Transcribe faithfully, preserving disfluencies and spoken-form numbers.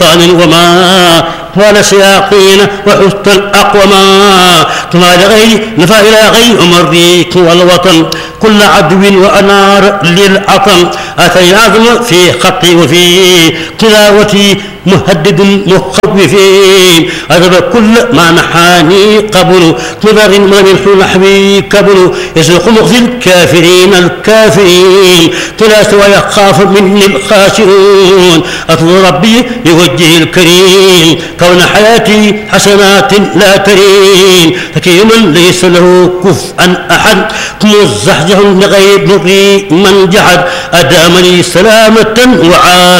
وما ولا سياقين وحسن الأقوما كما لغير نفى إلى غير مريك والوطن كل عدو وأنار للعطن أتي أعظم في خطي وفي تلاوتي مهدد مخوفين أذب كل ما نحاني قبل نظر من نحوي قبل يسلق مخزي الكافرين الكافرين تلاس ويخاف مني الخاسرون أطلب ربي لوجهه الكريم كون حياتي حسنات لا ترين حكيما ليس له كفءا أحد مزحزح لغير ضري من جحد أدامني سلامة وعافية